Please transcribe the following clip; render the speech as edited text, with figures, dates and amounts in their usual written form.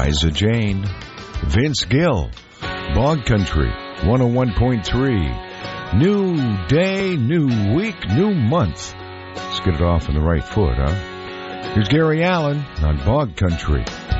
Liza Jane, Vince Gill, Bog Country 101.3. New day, new week, new month. Let's get it off on the right foot, huh? Here's Gary Allen on Bog Country.